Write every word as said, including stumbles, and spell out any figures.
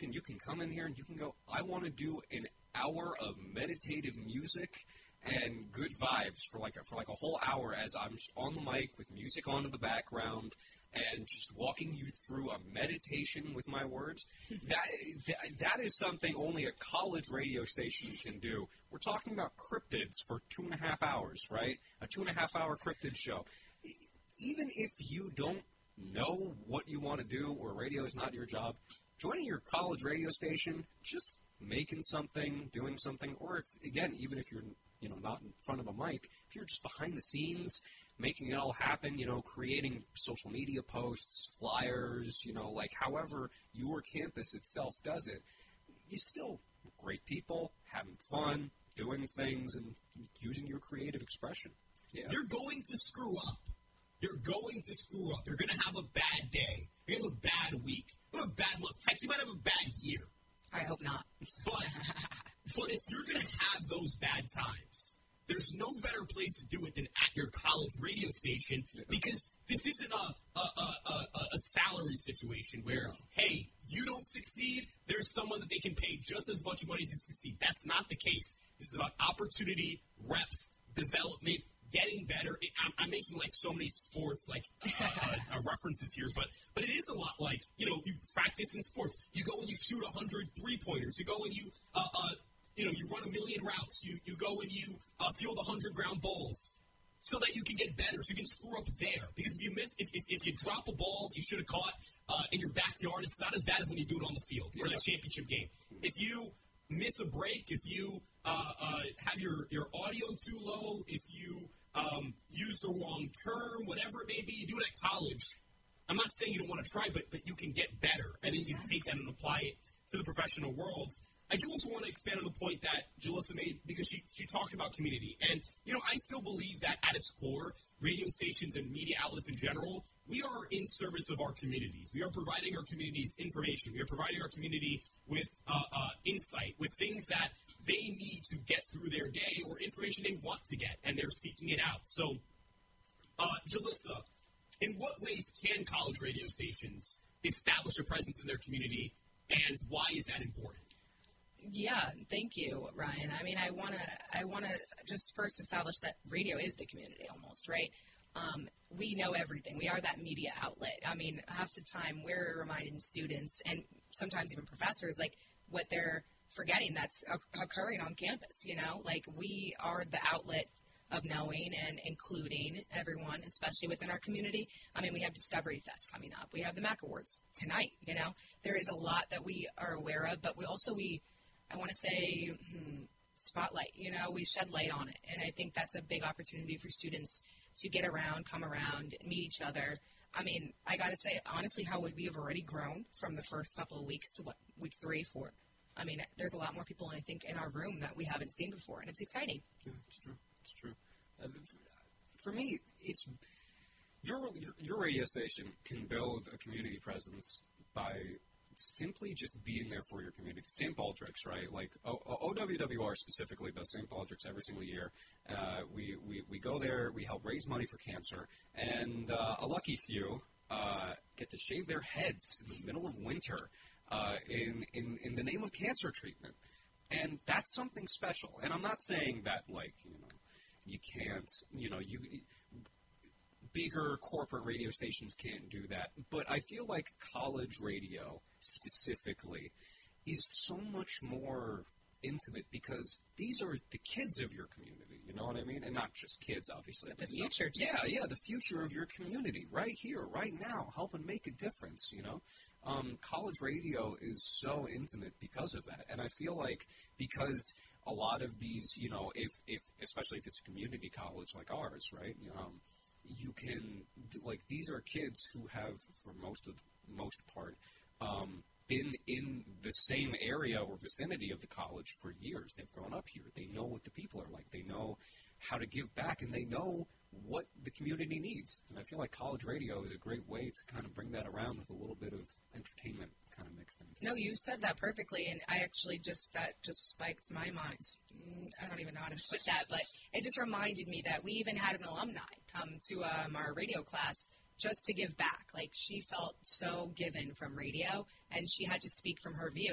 can you can come in here and you can go, I want to do an hour of meditative music and good vibes for like a, for like a whole hour as I'm just on the mic with music on in the background and just walking you through a meditation with my words. that, that that is something only a college radio station can do. We're talking about cryptids for two and a half hours, right? A two and a half hour cryptid show. Even if you don't know what you want to do or radio is not your job, joining your college radio station, just making something, doing something, or if, again, even if you're, you know, not in front of a mic, if you're just behind the scenes, making it all happen, you know, creating social media posts, flyers, you know, like however your campus itself does it, you still great people, having fun, doing things, and using your creative expression. Yeah. You're going to screw up. You're going to screw up. You're going to have a bad day. You're going to have a bad week. You're going to have a bad month. Heck, you might have a bad year. I hope not. But, but if you're going to have those bad times, there's no better place to do it than at your college radio station, because this isn't a, a, a, a, a salary situation where, hey, you don't succeed, there's someone that they can pay just as much money to succeed. That's not the case. This is about opportunity, reps, development, getting better. It, I'm, I'm making like so many sports like uh, uh, references here, but but it is a lot like, you know, you practice in sports. You go and you shoot one hundred three-pointers. You go and you, uh, uh, you know, you run a million routes. You you go and you uh, field one hundred ground balls so that you can get better, so you can screw up there. Because if you miss, if, if, if you drop a ball you should have caught uh, in your backyard, it's not as bad as when you do it on the field or in a championship game. If you miss a break, if you uh, uh, have your, your audio too low, if you um, use the wrong term, whatever it may be, you do it at college. I'm not saying you don't want to try, but but you can get better. And then you can take that and apply it to the professional world. I do also want to expand on the point that Jalissa made, because she, she talked about community. And, you know, I still believe that at its core, radio stations and media outlets in general, we are in service of our communities. We are providing our communities information. We are providing our community with uh, uh, insight, with things that they need to get through their day or information they want to get, and they're seeking it out. So, uh, Jalissa, in what ways can college radio stations establish a presence in their community, and why is that important? Yeah, thank you, Ryan. I mean, I want to I want to just first establish that radio is the community almost, right? Um, we know everything. We are that media outlet. I mean, half the time we're reminding students and sometimes even professors, like, what they're forgetting that's occurring on campus, you know? Like, we are the outlet of knowing and including everyone, especially within our community. I mean, we have Discovery Fest coming up. We have the Mac Awards tonight, you know? There is a lot that we are aware of, but we also, we, I want to say, hmm, spotlight, you know? We shed light on it, and I think that's a big opportunity for students to get around, come around, meet each other. I mean, I got to say, honestly, how we have already grown from the first couple of weeks to, what, week three, four. I mean, there's a lot more people, I think, in our room that we haven't seen before, and it's exciting. Yeah, it's true. It's true. Uh, for me, it's your, your your radio station can build a community presence by simply just being there for your community. Saint Baldrick's, right? Like, o- O W W R specifically does Saint Baldrick's every single year. Uh, we, we, we go there, we help raise money for cancer, and uh, a lucky few uh, get to shave their heads in the middle of winter uh, in, in, in the name of cancer treatment. And that's something special. And I'm not saying that, like, you know, you can't, you know, you bigger corporate radio stations can't do that. But I feel like college radio specifically is so much more intimate because these are the kids of your community, you know what I mean? And not just kids, obviously. But the future, too. Yeah, yeah, the future of your community right here, right now, helping make a difference, you know? Um, college radio is so intimate because of that. And I feel like because a lot of these, you know, if, if especially if it's a community college like ours, right, um, you can, like, these are kids who have, for most of most part, um, been in the same area or vicinity of the college for years. They've grown up here. They know what the people are like. They know how to give back, and they know what the community needs. And I feel like college radio is a great way to kind of bring that around with a little bit of entertainment kind of mixed into it. No, you said that perfectly, and I actually just, that just spiked my mind. I don't even know how to put that, but it just reminded me that we even had an alumni come to um, our radio class just to give back. Like, she felt so given from radio, and she had to speak from her view.